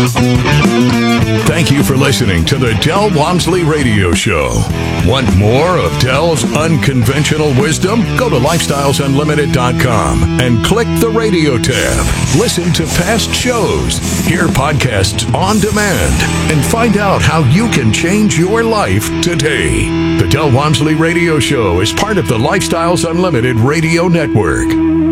Thank you for listening to the Del Walmsley Radio Show. Want more of Del's unconventional wisdom? Go to lifestylesunlimited.com and click the radio tab. Listen to past shows, hear podcasts on demand, and find out how you can change your life today. The Del Walmsley Radio Show is part of the Lifestyles Unlimited Radio Network.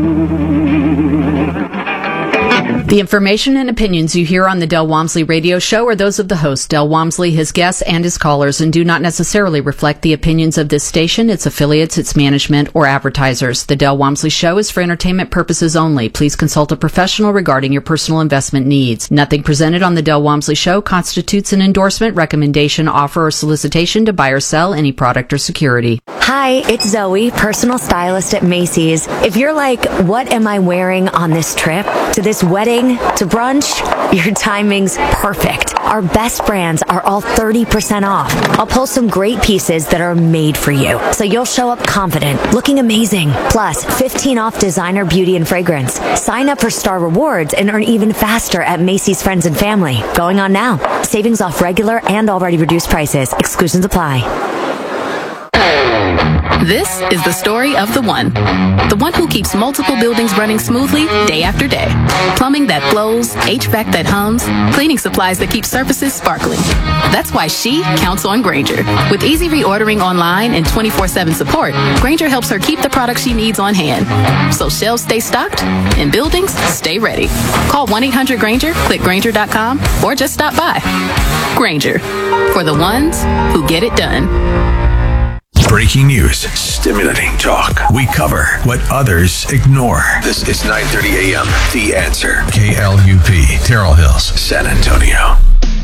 The information and opinions you hear on the Del Walmsley Radio Show are those of the host, Del Walmsley, his guests, and his callers, and do not necessarily reflect the opinions of this station, its affiliates, its management, or advertisers. The Del Walmsley Show is for entertainment purposes only. Please consult a professional regarding your personal investment needs. Nothing presented on the Del Walmsley Show constitutes an endorsement, recommendation, offer, or solicitation to buy or sell any product or security. Hi, it's Zoe, personal stylist at Macy's. If you're like, what am I wearing on this trip? To this wedding? To brunch? Your timing's perfect. Our best brands are all 30% off. I'll pull some great pieces that are made for you, so you'll show up confident, looking amazing. Plus, 15 off designer beauty and fragrance. Sign up for Star Rewards and earn even faster at Macy's Friends and Family. Going on now. Savings off regular and already reduced prices. Exclusions apply. This is the story of the one who keeps multiple buildings running smoothly day after day. Plumbing that flows, HVAC that hums, cleaning supplies that keep surfaces sparkling. That's why she counts on Grainger. With easy reordering online and 24/7 support, Grainger helps her keep the products she needs on hand. So shelves stay stocked and buildings stay ready. Call 1-800-GRAINGER, click Grainger.com, or just stop by. Grainger, for the ones who get it done. Breaking news, stimulating talk. We cover what others ignore. This is 9:30 a.m. The Answer. KLUP, Terrell Hills, San Antonio.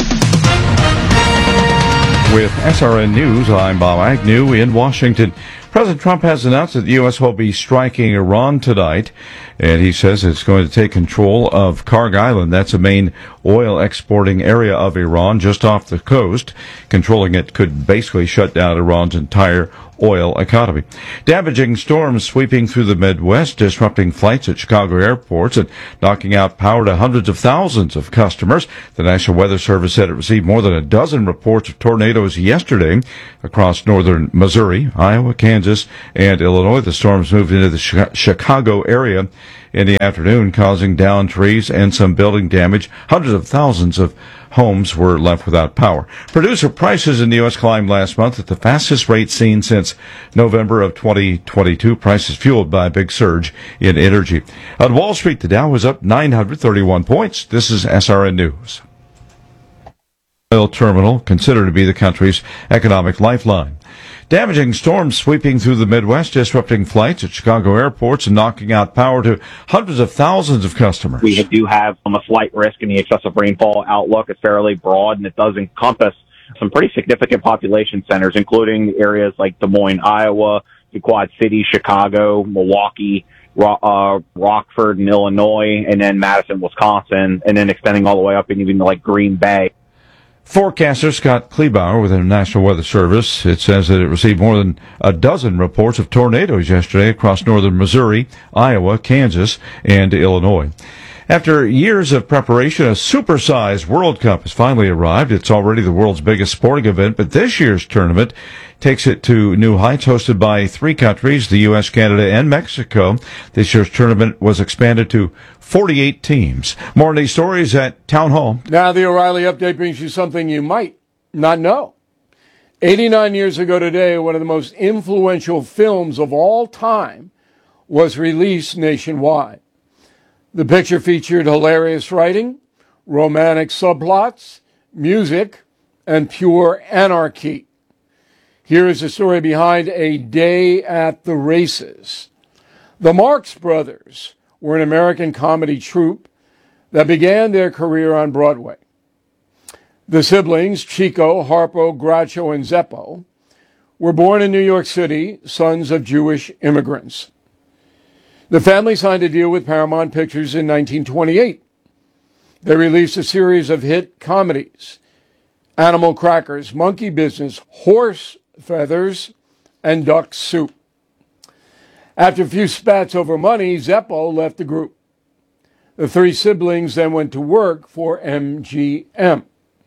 With SRN News, I'm Bob Agnew in Washington. President Trump has announced that the U.S. will be striking Iran tonight, and he says it's going to take control of Karg Island. That's a main oil exporting area of Iran just off the coast. Controlling it could basically shut down Iran's entire oil economy. Damaging storms sweeping through the Midwest, disrupting flights at Chicago airports and knocking out power to hundreds of thousands of customers. The National Weather Service said it received more than a dozen reports of tornadoes yesterday across northern Missouri, Iowa, Kansas, and Illinois. The storms moved into the Chicago area in the afternoon, causing downed trees and some building damage. Hundreds of thousands of homes were left without power. Producer prices in the U.S. climbed last month at the fastest rate seen since November of 2022. Prices fueled by a big surge in energy. On Wall Street, the Dow was up 931 points. This is SRN News. Oil terminal, considered to be the country's economic lifeline. Damaging storms sweeping through the Midwest, disrupting flights at Chicago airports and knocking out power to hundreds of thousands of customers. We do have a flight risk, and the excessive rainfall outlook is fairly broad, and it does encompass some pretty significant population centers, including areas like Des Moines, Iowa, the Quad Cities, Chicago, Milwaukee, Rockford in Illinois, and then Madison, Wisconsin, and then extending all the way up and even like Green Bay. Forecaster Scott Kleebauer with the National Weather Service, it says that it received more than a dozen reports of tornadoes yesterday across northern Missouri, Iowa, Kansas, and Illinois. After years of preparation, a supersized World Cup has finally arrived. It's already the world's biggest sporting event, but this year's tournament takes it to new heights, hosted by 3 countries, the U.S., Canada, and Mexico. This year's tournament was expanded to 48 teams. More on these stories at Town Hall. Now the O'Reilly Update brings you something you might not know. 89 years ago today, one of the most influential films of all time was released nationwide. The picture featured hilarious writing, romantic subplots, music, and pure anarchy. Here is the story behind A Day at the Races. The Marx Brothers were an American comedy troupe that began their career on Broadway. The siblings, Chico, Harpo, Groucho, and Zeppo, were born in New York City, sons of Jewish immigrants. The family signed a deal with Paramount Pictures in 1928. They released a series of hit comedies: Animal Crackers, Monkey Business, Horse Feathers, and Duck Soup. After a few spats over money, Zeppo left the group. The three siblings then went to work for MGM.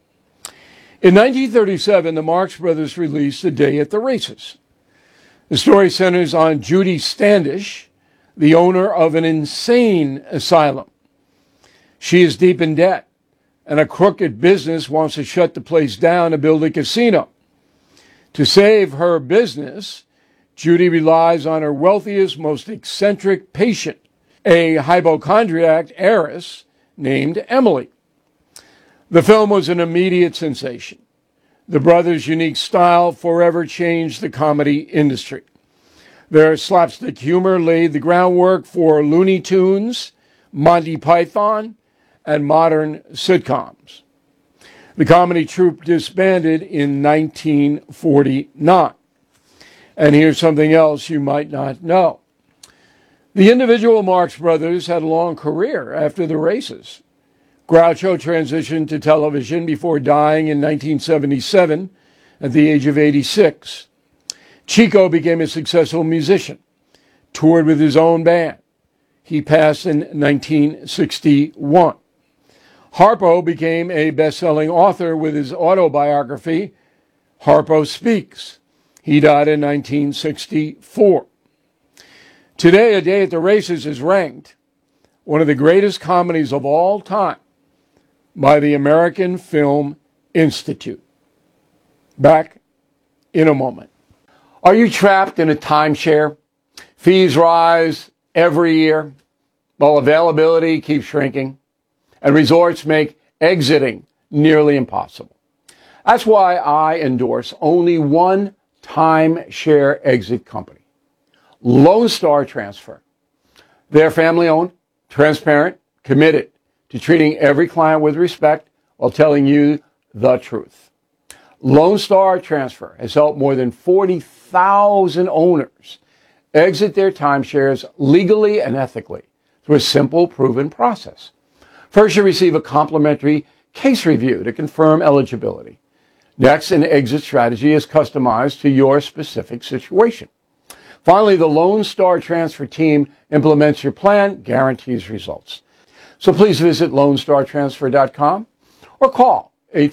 In 1937, the Marx Brothers released A Day at the Races. The story centers on Judy Standish, the owner of an insane asylum. She is deep in debt, and a crooked business wants to shut the place down to build a casino. To save her business, Judy relies on her wealthiest, most eccentric patient, a hypochondriac heiress named Emily. The film was an immediate sensation. The brothers' unique style forever changed the comedy industry. Their slapstick humor laid the groundwork for Looney Tunes, Monty Python, and modern sitcoms. The comedy troupe disbanded in 1949. And here's something else you might not know. The individual Marx Brothers had a long career after the races. Groucho transitioned to television before dying in 1977 at the age of 86. Chico became a successful musician, toured with his own band. He passed in 1961. Harpo became a best-selling author with his autobiography, Harpo Speaks. He died in 1964. Today, A Day at the Races is ranked one of the greatest comedies of all time by the American Film Institute. Back in a moment. Are you trapped in a timeshare? Fees rise every year, while availability keeps shrinking, and resorts make exiting nearly impossible. That's why I endorse only one timeshare exit company, Lone Star Transfer. They're family-owned, transparent, committed to treating every client with respect while telling you the truth. Lone Star Transfer has helped more than 40,000 owners exit their timeshares legally and ethically through a simple, proven process. First, you receive a complimentary case review to confirm eligibility. Next, an exit strategy is customized to your specific situation. Finally, the Lone Star Transfer team implements your plan, guarantees results. So please visit LoneStarTransfer.com or call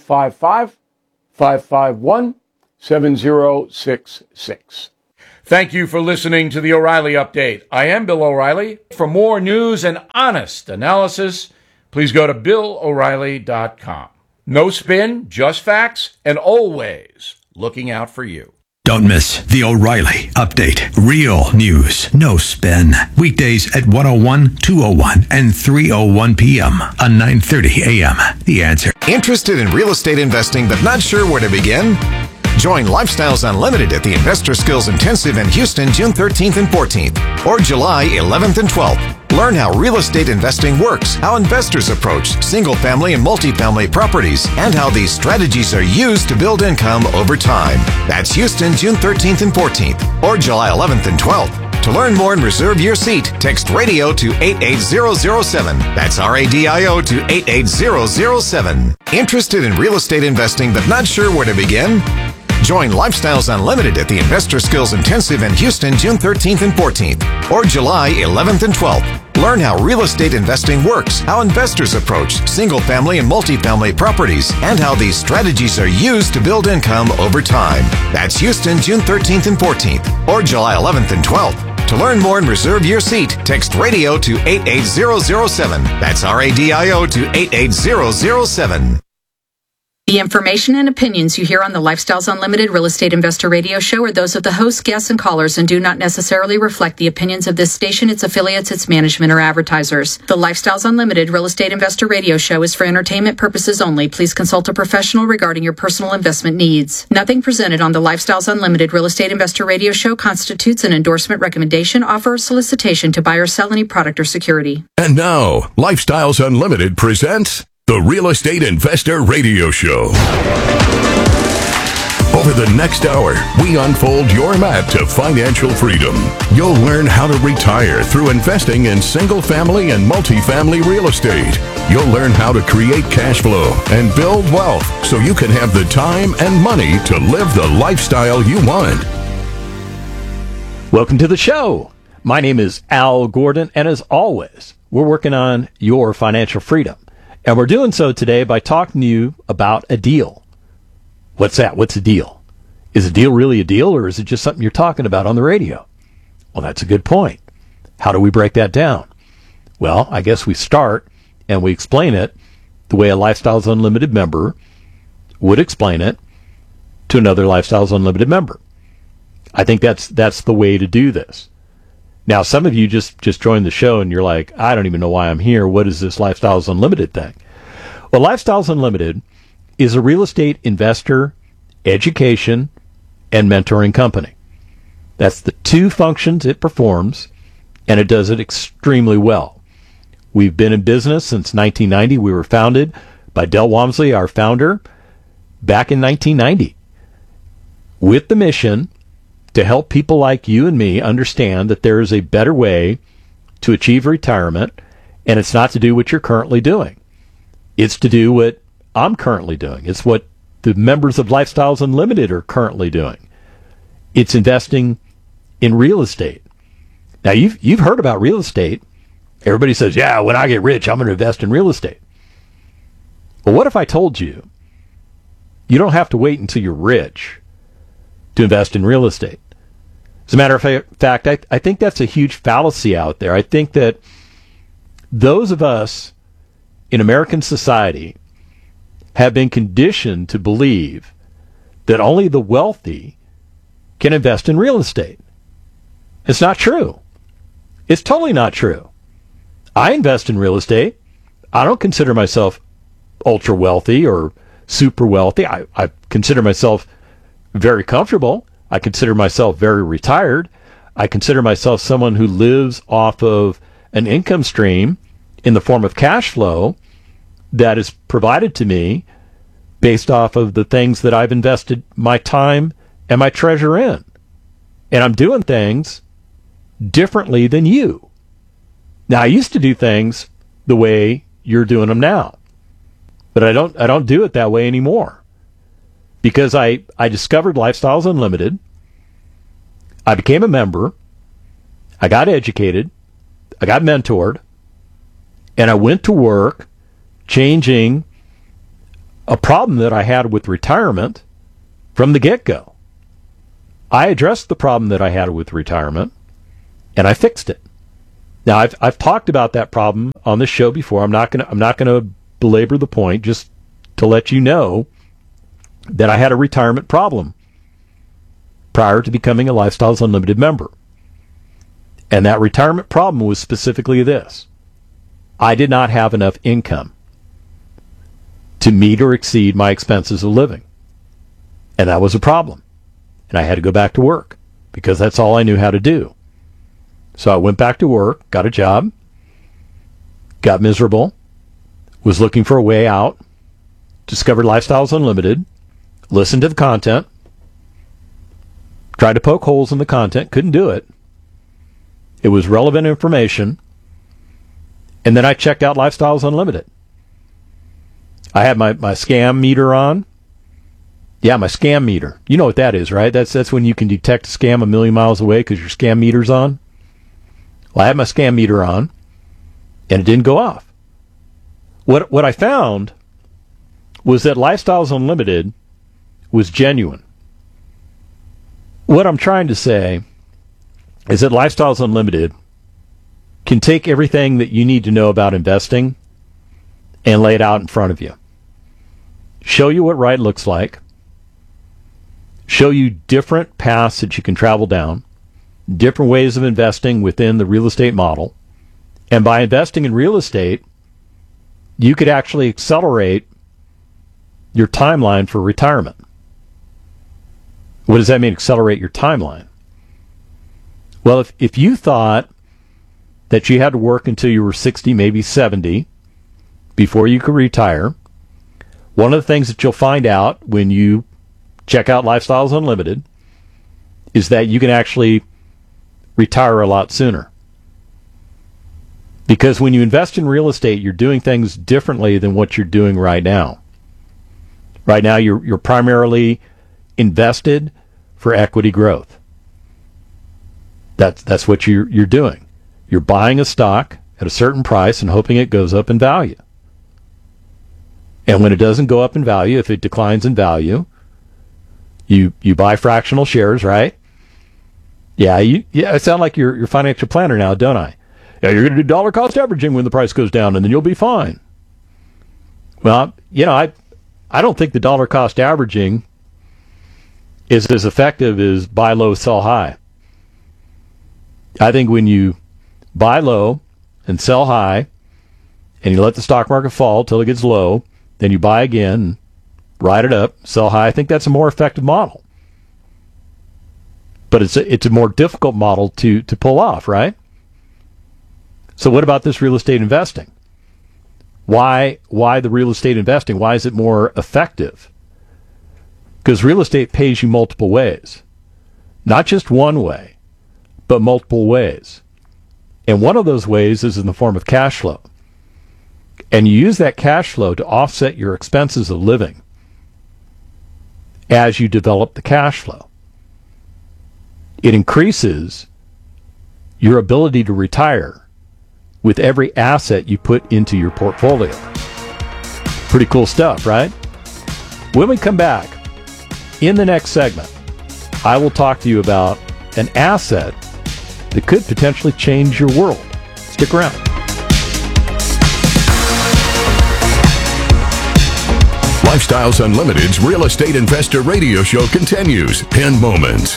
855-551-7066. Thank you for listening to the O'Reilly Update. I am Bill O'Reilly. For more news and honest analysis, please go to BillO'Reilly.com. No spin, just facts, and always looking out for you. Don't miss the O'Reilly Update. Real news, no spin. Weekdays at 1:01, 2:01, and 3:01 p.m. on 9:30 a.m. The Answer. Interested in real estate investing but not sure where to begin? Join Lifestyles Unlimited at the Investor Skills Intensive in Houston, June 13th and 14th, or July 11th and 12th. Learn how real estate investing works, how investors approach single-family and multifamily properties, and how these strategies are used to build income over time. That's Houston, June 13th and 14th, or July 11th and 12th. To learn more and reserve your seat, text RADIO to 88007. That's RADIO to 88007. Interested in real estate investing but not sure where to begin? Join Lifestyles Unlimited at the Investor Skills Intensive in Houston, June 13th and 14th, or July 11th and 12th. Learn how real estate investing works, how investors approach single-family and multifamily properties, and how these strategies are used to build income over time. That's Houston, June 13th and 14th, or July 11th and 12th. To learn more and reserve your seat, text RADIO to 88007. That's RADIO to 88007. The information and opinions you hear on the Lifestyles Unlimited Real Estate Investor Radio Show are those of the hosts, guests, and callers and do not necessarily reflect the opinions of this station, its affiliates, its management, or advertisers. The Lifestyles Unlimited Real Estate Investor Radio Show is for entertainment purposes only. Please consult a professional regarding your personal investment needs. Nothing presented on the Lifestyles Unlimited Real Estate Investor Radio Show constitutes an endorsement, recommendation, offer, or solicitation to buy or sell any product or security. And now, Lifestyles Unlimited presents the Real Estate Investor Radio Show. Over the next hour, we unfold your map to financial freedom. You'll learn how to retire through investing in single-family and multifamily real estate. You'll learn how to create cash flow and build wealth so you can have the time and money to live the lifestyle you want. Welcome to the show. My name is Al Gordon, and as always, we're working on your financial freedom. And we're doing so today by talking to you about a deal. What's that? What's a deal? Is a deal really a deal, or is it just something you're talking about on the radio? Well, that's a good point. How do we break that down? Well, I guess we start and we explain it the way a Lifestyles Unlimited member would explain it to another Lifestyles Unlimited member. I think that's the way to do this. Now, some of you just joined the show and you're like, I don't even know why I'm here. What is this Lifestyles Unlimited thing? Well, Lifestyles Unlimited is a real estate investor, education, and mentoring company. That's the two functions it performs, and it does it extremely well. We've been in business since 1990. We were founded by Del Walmsley, our founder, back in 1990, with the mission to help people like you and me understand that there is a better way to achieve retirement, and it's not to do what you're currently doing. It's to do what I'm currently doing. It's what the members of Lifestyles Unlimited are currently doing. It's investing in real estate. Now, you've heard about real estate. Everybody says, yeah, when I get rich, I'm going to invest in real estate. Well, what if I told you you don't have to wait until you're rich to invest in real estate? As a matter of fact, I think that's a huge fallacy out there. I think that those of us in American society have been conditioned to believe that only the wealthy can invest in real estate. It's not true. It's totally not true. I invest in real estate. I don't consider myself ultra wealthy or super wealthy. I consider myself very comfortable. I consider myself very retired. I consider myself someone who lives off of an income stream in the form of cash flow that is provided to me based off of the things that I've invested my time and my treasure in. And I'm doing things differently than you. Now, I used to do things the way you're doing them now, but I don't do it that way anymore, because I discovered Lifestyles Unlimited. I became a member. I got educated. I got mentored, and I went to work changing a problem that I had with retirement from the get-go. I addressed the problem that I had with retirement, and I fixed it. Now, I've talked about that problem on this show before. I'm not gonna belabor the point, just to let you know that I had a retirement problem prior to becoming a Lifestyles Unlimited member. And that retirement problem was specifically this: I did not have enough income to meet or exceed my expenses of living. And that was a problem. And I had to go back to work because that's all I knew how to do. So I went back to work, got a job, got miserable, was looking for a way out, discovered Lifestyles Unlimited, listened to the content, tried to poke holes in the content, couldn't do it. It was relevant information. And then I checked out Lifestyles Unlimited. I had my scam meter on. Yeah, my scam meter. You know what that is, right? That's when you can detect a scam a million miles away because your scam meter's on. Well, I had my scam meter on, and it didn't go off. What I found was that Lifestyles Unlimited was genuine. What I'm trying to say is that Lifestyles Unlimited can take everything that you need to know about investing and lay it out in front of you. Show you what right looks like. Show you different paths that you can travel down, different ways of investing within the real estate model. And by investing in real estate, you could actually accelerate your timeline for retirement. What does that mean, accelerate your timeline? Well, if you thought that you had to work until you were 60, maybe 70, before you could retire, one of the things that you'll find out when you check out Lifestyles Unlimited is that you can actually retire a lot sooner. Because when you invest in real estate, you're doing things differently than what you're doing right now. Right now, you're primarily invested for equity growth. That's what you're doing. You're buying a stock at a certain price and hoping it goes up in value. And when it doesn't go up in value, if it declines in value, you buy fractional shares, right? Yeah, I sound like your financial planner now, don't I? Yeah, you're going to do dollar cost averaging when the price goes down, and then you'll be fine. Well, I don't think the dollar cost averaging is as effective as buy low, sell high. I think when you buy low and sell high, and you let the stock market fall till it gets low, then you buy again, ride it up, sell high, I think that's a more effective model. But it's a more difficult model to pull off, right? So what about this real estate investing? Why the real estate investing? Why is it more effective? Because real estate pays you multiple ways. Not just one way, but multiple ways. And one of those ways is in the form of cash flow. And you use that cash flow to offset your expenses of living as you develop the cash flow. It increases your ability to retire with every asset you put into your portfolio. Pretty cool stuff, right? When we come back, in the next segment, I will talk to you about an asset that could potentially change your world. Stick around. Lifestyles Unlimited's Real Estate Investor Radio Show continues in moments.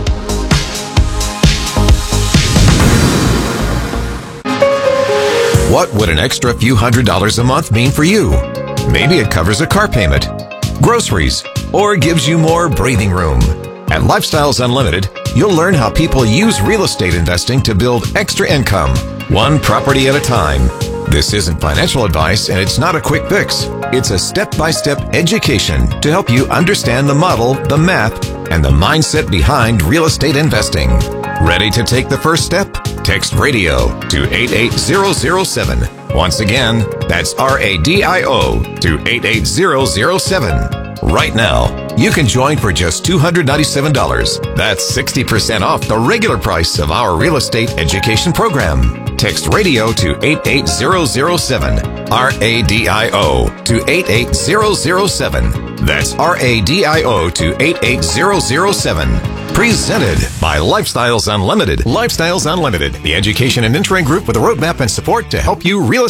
What would an extra few $100s a month mean for you? Maybe it covers a car payment, groceries, or gives you more breathing room. At Lifestyles Unlimited, you'll learn how people use real estate investing to build extra income, one property at a time. This isn't financial advice, and it's not a quick fix. It's a step-by-step education to help you understand the model, the math, and the mindset behind real estate investing. Ready to take the first step? Text RADIO to 88007. Once again, that's RADIO to 88007. Right now, you can join for just $297. That's 60% off the regular price of our real estate education program. Text RADIO to 88007. RADIO to 88007. That's RADIO to 88007. Presented by Lifestyles Unlimited. Lifestyles Unlimited, the education and mentoring group with a roadmap and support to help you real